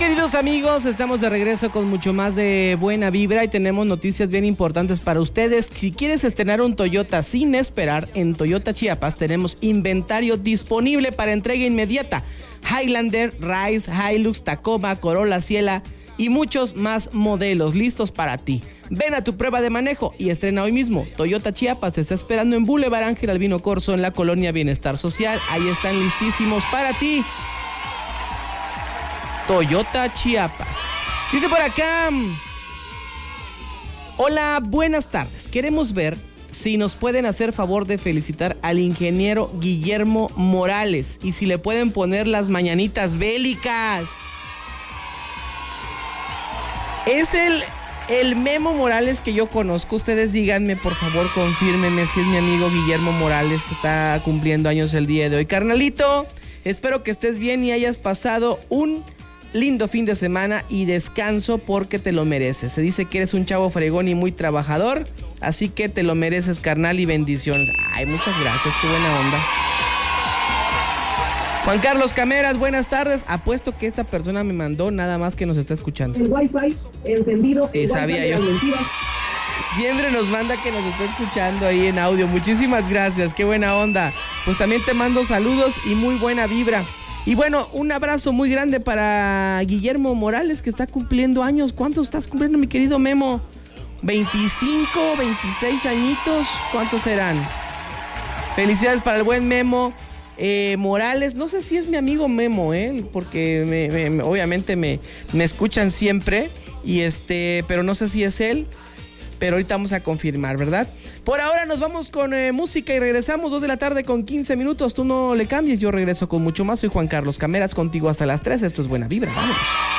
Queridos amigos, estamos de regreso con mucho más de buena vibra y tenemos noticias bien importantes para ustedes. Si quieres estrenar un Toyota sin esperar, en Toyota Chiapas tenemos inventario disponible para entrega inmediata. Highlander, Rise, Hilux, Tacoma, Corolla, Ciela y muchos más modelos listos para ti. Ven a tu prueba de manejo y estrena hoy mismo. Toyota Chiapas te está esperando en Boulevard Ángel Albino Corzo en la colonia Bienestar Social. Ahí están listísimos para ti. Toyota Chiapas. Dice por acá: hola, buenas tardes. Queremos ver si nos pueden hacer favor de felicitar al ingeniero Guillermo Morales y si le pueden poner las mañanitas bélicas. Es el Memo Morales que yo conozco. Ustedes díganme, por favor, confírmenme si es mi amigo Guillermo Morales, que está cumpliendo años el día de hoy. Carnalito, espero que estés bien y hayas pasado un lindo fin de semana y descanso porque te lo mereces. Se dice que eres un chavo fregón y muy trabajador, así que te lo mereces, carnal, y bendiciones. Ay, muchas gracias, qué buena onda. Juan Carlos Cameras, buenas tardes. Apuesto que esta persona me mandó nada más que nos está escuchando. El Wi-Fi encendido. Sí, sabía yo. Siempre nos manda que nos está escuchando ahí en audio. Muchísimas gracias, qué buena onda. Pues también te mando saludos y muy buena vibra. Y bueno, un abrazo muy grande para Guillermo Morales, que está cumpliendo años. ¿Cuántos estás cumpliendo, mi querido Memo? ¿25, 26 añitos? ¿Cuántos serán? Felicidades para el buen Memo Morales. No sé si es mi amigo Memo, porque obviamente me escuchan siempre. Pero no sé si es él. Pero ahorita vamos a confirmar, ¿verdad? Por ahora nos vamos con música y regresamos 2 de la tarde con 15 minutos. Tú no le cambies, yo regreso con mucho más. Soy Juan Carlos Cameras, contigo hasta las 3. Esto es Buena Vibra, vámonos.